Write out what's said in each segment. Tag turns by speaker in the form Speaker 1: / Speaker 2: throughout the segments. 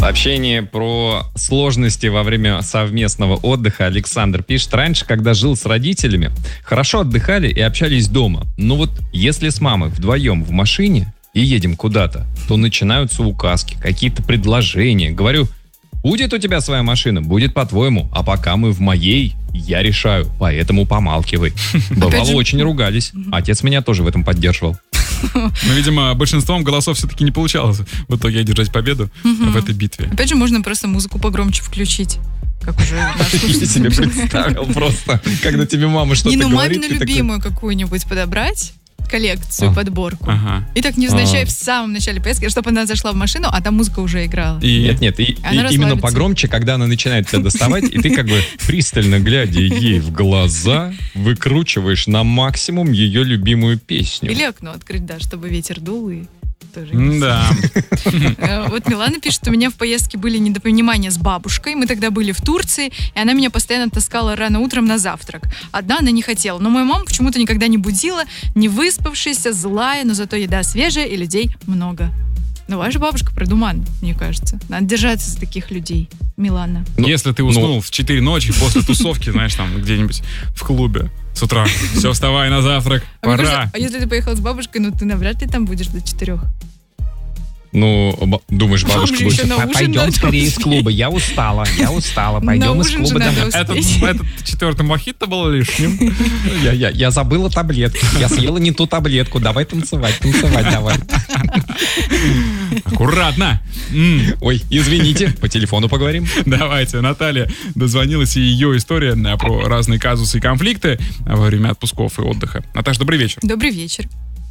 Speaker 1: Сообщение про сложности во время совместного отдыха. Александр пишет: раньше, когда жил с родителями, хорошо отдыхали и общались дома. Но вот если с мамой вдвоем в машине и едем куда-то, то начинаются указки, какие-то предложения. Говорю: будет у тебя своя машина, будет по-твоему, а пока мы в моей, я решаю, поэтому помалкивай. Бывало, очень ругались. Отец меня тоже в этом поддерживал.
Speaker 2: Но, видимо, большинством голосов все-таки не получалось в итоге одержать победу в этой битве.
Speaker 3: Опять же, можно просто музыку погромче включить. Как уже
Speaker 1: Я себе представил просто, когда тебе мама что-то говорит.
Speaker 3: мамину любимую какую-нибудь подобрать, коллекцию, подборку. И так невзначай в самом начале поездки, чтобы она зашла в машину, а там музыка уже играла.
Speaker 1: Нет, и именно погромче, когда она начинает тебя доставать, и ты как бы пристально глядя ей в глаза, выкручиваешь на максимум ее любимую песню.
Speaker 3: Или окно открыть, да, чтобы ветер дул и...
Speaker 2: Да.
Speaker 3: Вот Милана пишет: у меня в поездке были недопонимания с бабушкой. Мы тогда были в Турции, и она меня постоянно таскала рано утром на завтрак. Одна она не хотела, но мою маму почему-то никогда не будила, не выспавшаяся, злая, но зато еда свежая и людей много. Но ваша бабушка продуман, мне кажется. Надо держаться за таких людей, Милана.
Speaker 2: Если ты уснул в 4 ночи после тусовки, знаешь, там где-нибудь в клубе с утра, все, вставай на завтрак, пора.
Speaker 3: А если ты поехал с бабушкой, ну ты навряд ли там будешь до 4.
Speaker 1: Ну, думаешь, бабушка будет:
Speaker 3: пойдем
Speaker 1: скорее из клуба, я устала, пойдем из клуба домой.
Speaker 2: Этот 4-й мохито был лишним.
Speaker 1: Я забыла таблетки, я съела не ту таблетку, давай танцевать давай.
Speaker 2: Аккуратно.
Speaker 1: Ой, извините, по телефону поговорим.
Speaker 2: Давайте, Наталья дозвонилась, и ее история про разные казусы и конфликты во время отпусков и отдыха. Наташа, добрый вечер.
Speaker 3: Добрый вечер.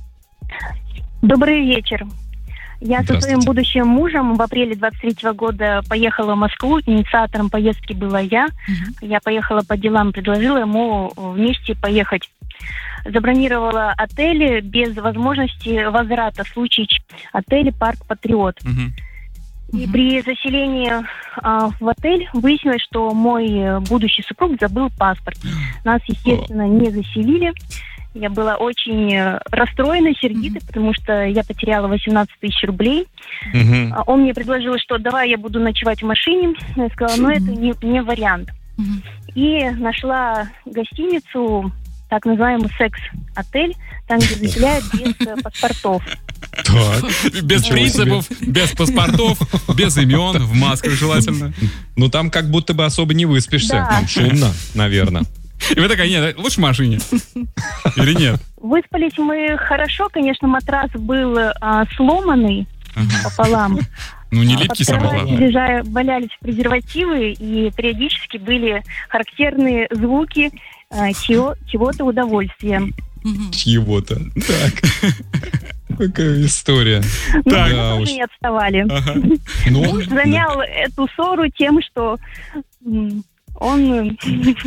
Speaker 4: Добрый вечер. Я со своим будущим мужем в апреле 23-го года поехала в Москву. Инициатором поездки была я. Я поехала по делам, предложила ему вместе поехать. Забронировала отели без возможности возврата в случае отеля «Парк Патриот». И при заселении в отель выяснилось, что мой будущий супруг забыл паспорт. Нас, естественно, не заселили. Я была очень расстроена, сердита, потому что я потеряла 18 тысяч рублей. Он мне предложил, что давай я буду ночевать в машине. Я сказала, ну это не вариант. И нашла гостиницу, так называемый секс-отель, там, где заселяют без паспортов.
Speaker 2: Так. Без принципов, без паспортов, без имен, в масках желательно.
Speaker 1: Ну там как будто бы особо не выспишься. Там шумно, наверное.
Speaker 2: И вы такая: нет, лучше в машине. Или нет?
Speaker 4: Выспались мы хорошо, конечно, матрас был сломанный пополам.
Speaker 2: Ну, не липкий сам была.
Speaker 4: Валялись презервативы, и периодически были характерные звуки чего-то удовольствия.
Speaker 1: Чего-то. Так. Какая история.
Speaker 4: Ну, мы тоже не отставали. Муж замял эту ссору тем, что он...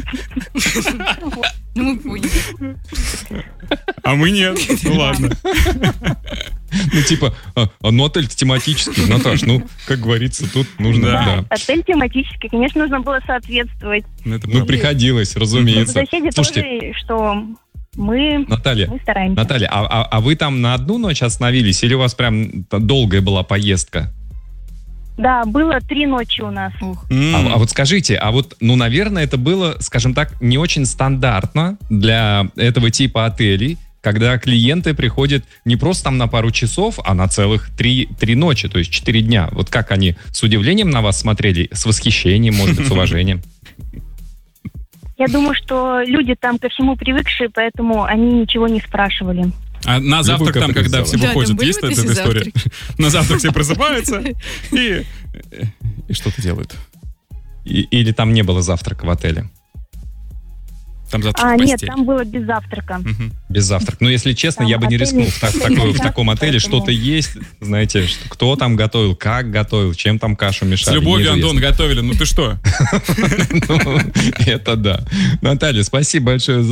Speaker 3: Ну, мы поняли.
Speaker 2: А мы нет. Ну, ладно.
Speaker 1: Ну, типа, ну, отель тематический, Наташ, ну, как говорится, тут нужно...
Speaker 4: Да, отель тематический, конечно, нужно было соответствовать.
Speaker 1: Ну, приходилось, разумеется.
Speaker 4: Соседи тоже, что... Мы стараемся.
Speaker 1: Наталья, а вы там на одну ночь остановились, или у вас прям долгая была поездка?
Speaker 4: Да, было 3 ночи у нас.
Speaker 1: А вот скажите, ну, наверное, это было, скажем так, не очень стандартно для этого типа отелей, когда клиенты приходят не просто там на пару часов, а на целых 3 ночи, то есть 4 дня. Вот как они с удивлением на вас смотрели, с восхищением, может быть, с уважением?
Speaker 4: Я думаю, что люди там ко всему привыкшие, поэтому они ничего не спрашивали.
Speaker 2: А на завтрак там, когда все выходят, есть эта история? На завтрак все просыпаются и что-то делают.
Speaker 1: Или там не было завтрака в отеле?
Speaker 2: Там завтрак в постели.
Speaker 4: Нет, там было без завтрака.
Speaker 1: Без завтрака. Ну, если честно, я бы не рискнул. В таком отеле что-то есть, знаете, кто там готовил, как готовил, чем там кашу мешали.
Speaker 2: С любовью, Антон, готовили. Ну ты что?
Speaker 1: Это да. Наталья, спасибо большое за